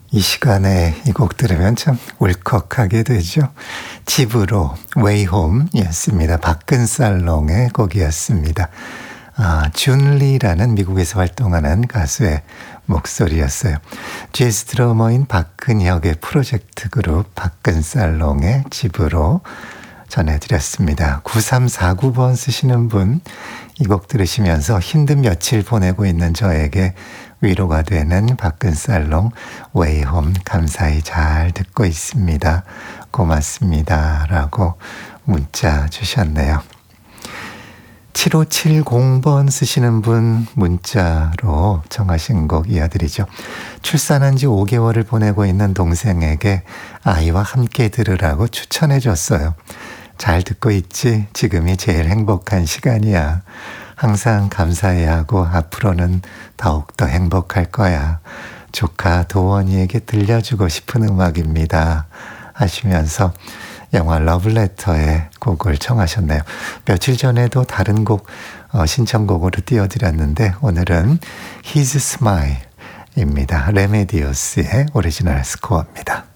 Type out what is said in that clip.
이 시간에 이 곡 들으면 참 울컥하게 되죠. 집으로 Way Home였습니다. 박근살롱의 곡이었습니다. 준리라는 미국에서 활동하는 가수의 목소리였어요. 재즈 드러머인 박근혁의 프로젝트 그룹 박근살롱의 집으로 전해드렸습니다. 9349번 쓰시는 분, 이 곡 들으시면서 힘든 며칠 보내고 있는 저에게 위로가 되는 박근살롱 Way Home 감사히 잘 듣고 있습니다. 고맙습니다. 라고 문자 주셨네요. 7570번 쓰시는 분 문자로 정하신 곡 이어드리죠. 출산한 지 5개월을 보내고 있는 동생에게 아이와 함께 들으라고 추천해 줬어요. 잘 듣고 있지? 지금이 제일 행복한 시간이야. 항상 감사해야 하고 앞으로는 더욱더 행복할 거야. 조카 도원이에게 들려주고 싶은 음악입니다. 하시면서 영화 러블레터의 곡을 청하셨네요. 며칠 전에도 다른 곡 신청곡으로 띄워드렸는데 오늘은 His Smile입니다. 레메디오스의 오리지널 스코어입니다.